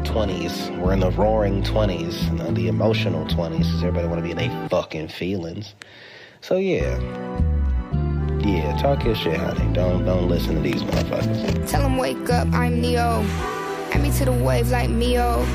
20s. We're in the roaring 20s, the emotional 20s, because everybody want to be in their fucking feelings. So yeah, talk your shit, honey. Don't listen to these motherfuckers. Tell them wake up, I'm Neo. Add me to the wave like Mio.